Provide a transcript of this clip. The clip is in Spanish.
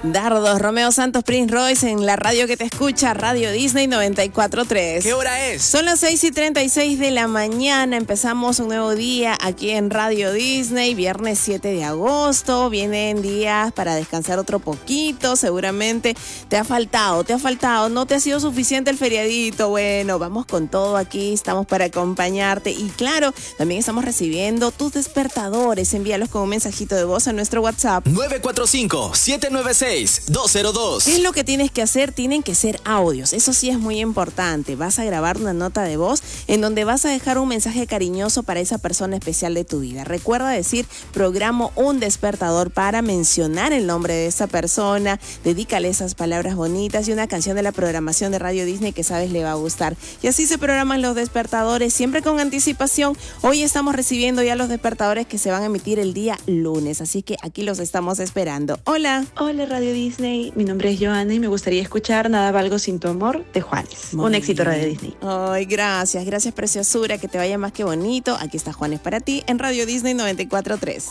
Dardos, Romeo Santos, Prince Royce en la radio que te escucha, Radio Disney 94.3. ¿Qué hora es? Son las 6:36 de la mañana. Empezamos un nuevo día aquí en Radio Disney, viernes 7 de agosto. Vienen días para descansar otro poquito. Seguramente te ha faltado, no te ha sido suficiente el feriadito. Bueno, vamos con todo aquí, estamos para acompañarte. Y claro, también estamos recibiendo tus despertadores. Envíalos con un mensajito de voz a nuestro WhatsApp. 945-796-202. ¿Qué es lo que tienes que hacer? Tienen que ser audios. Eso sí es muy importante. Vas a grabar una nota de voz en donde vas a dejar un mensaje cariñoso para esa persona especial de tu vida. Recuerda decir, programo un despertador para mencionar el nombre de esa persona. Dedícale esas palabras bonitas y una canción de la programación de Radio Disney que sabes le va a gustar. Y así se programan los despertadores, siempre con anticipación. Hoy estamos recibiendo ya los despertadores que se van a emitir el día lunes. Así que aquí los estamos esperando. Hola. Hola Radio Disney, mi nombre es Joana y me gustaría escuchar Nada valgo sin tu amor de Juanes. Un éxito Radio Disney. Ay, gracias preciosura, que te vaya más que bonito. Aquí está Juanes para ti en Radio Disney 94.3.